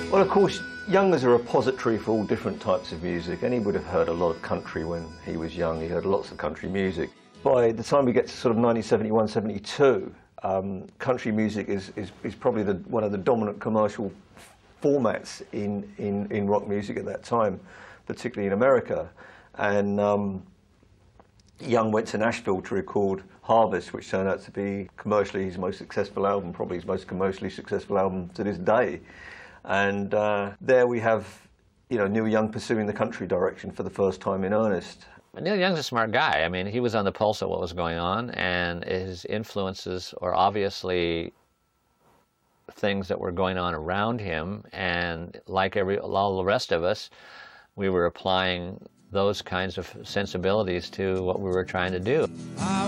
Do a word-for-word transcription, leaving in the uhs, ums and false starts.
Well, of course, Young was a repository for all different types of music, and he would have heard a lot of country when he was young. He heard lots of country music. By the time we get to sort of nineteen seventy-one, seventy-two, um, country music is, is, is probably the, one of the dominant commercial formats in, in, in rock music at that time, particularly in America. And um, Young went to Nashville to record Harvest, which turned out to be commercially his most successful album, probably his most commercially successful album to this day. And uh, there we have, you know, Neil Young pursuing the country direction for the first time in earnest. Neil Young's a smart guy. I mean, he was on the pulse of what was going on, and his influences are obviously things that were going on around him, and like every all the rest of us, we were applying those kinds of sensibilities to what we were trying to do.